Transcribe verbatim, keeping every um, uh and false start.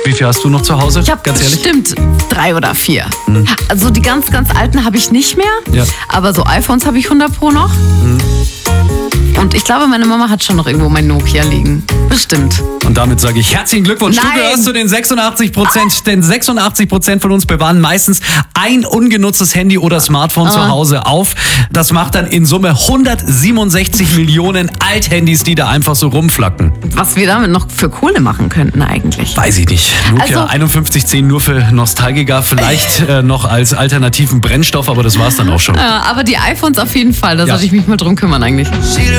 Wie viel hast du noch zu Hause? Ich habe ganz ehrlich? bestimmt drei oder vier. Mhm. Also die ganz, ganz alten habe ich nicht mehr. Ja. Aber so iPhones habe ich hundert Pro noch. Mhm. Und ich glaube, meine Mama hat schon noch irgendwo mein Nokia liegen. Bestimmt. Und damit sage ich herzlichen Glückwunsch. Nein. Du gehörst zu den sechsundachtzig Prozent. Denn sechsundachtzig Prozent von uns bewahren meistens ein ungenutztes Handy oder Smartphone Ah. zu Hause auf. Das macht dann in Summe hundertsiebenundsechzig Millionen Althandys, die da einfach so rumflacken. Was wir damit noch für Kohle machen könnten eigentlich. Weiß ich nicht. Nokia Also- einundfünfzig zehn nur für Nostalgiker. Vielleicht äh, noch als alternativen Brennstoff, aber das war's dann auch schon. Ja, aber die iPhones auf jeden Fall. Da Ja. sollte ich mich mal drum kümmern eigentlich.